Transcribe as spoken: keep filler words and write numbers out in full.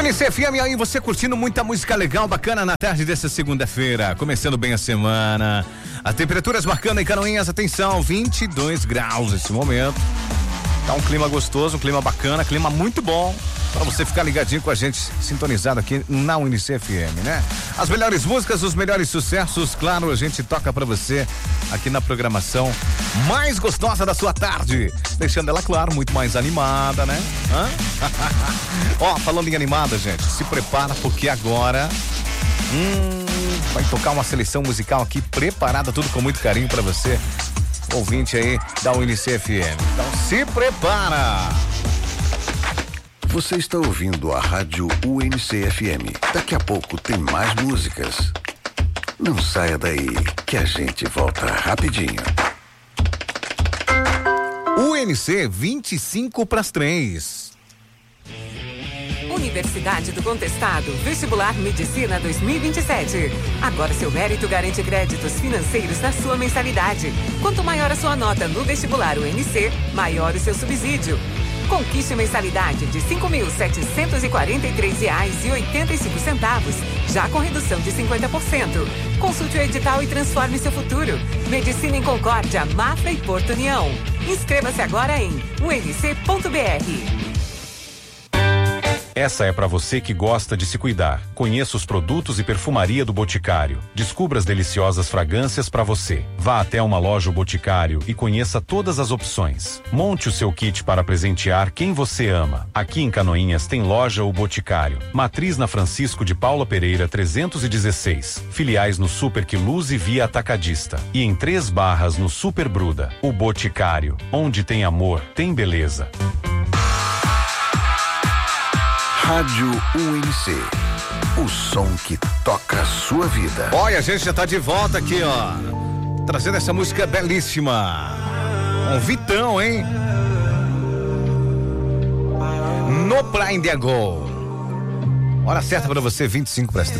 N C F M aí, você curtindo muita música legal, bacana na tarde dessa segunda-feira, começando bem a semana. As temperaturas marcando em Canoinhas, atenção, vinte e dois graus nesse momento. Tá um clima gostoso, um clima bacana, clima muito bom para você ficar ligadinho com a gente, sintonizado aqui na U N C F M, né? As melhores músicas, os melhores sucessos, claro, a gente toca para você aqui na programação mais gostosa da sua tarde, deixando ela, claro, muito mais animada, né? Hã? Ó, falando em animada, gente, se prepara porque agora hum, vai tocar uma seleção musical aqui preparada, tudo com muito carinho para você, ouvinte aí da U N C F M. Então se prepara! Você está ouvindo a rádio U N C F M. Daqui a pouco tem mais músicas. Não saia daí, que a gente volta rapidinho. U N C vinte e cinco para as três. Universidade do Contestado, Vestibular Medicina dois mil e vinte e sete. Agora seu mérito garante créditos financeiros na sua mensalidade. Quanto maior a sua nota no vestibular U N C, maior o seu subsídio. Conquiste mensalidade de cinco mil setecentos e quarenta e três reais e oitenta e cinco centavos, já com redução de cinquenta por cento. Consulte o edital e transforme seu futuro. Medicina em Concórdia, Mafra e Porto União. Inscreva-se agora em u n c ponto b r. Essa é para você que gosta de se cuidar. Conheça os produtos e perfumaria do Boticário. Descubra as deliciosas fragrâncias para você. Vá até uma loja o Boticário e conheça todas as opções. Monte o seu kit para presentear quem você ama. Aqui em Canoinhas tem loja o Boticário. Matriz na Francisco de Paula Pereira trezentos e dezesseis. Filiais no Super Quiluz e Via Atacadista. E em Três Barras no Super Bruda. O Boticário. Onde tem amor, tem beleza. Rádio U N C, o som que toca a sua vida. Olha, a gente já tá de volta aqui, ó, trazendo essa música belíssima. Um Vitão, hein? No Blind Go. Hora certa pra você, vinte e cinco para as três.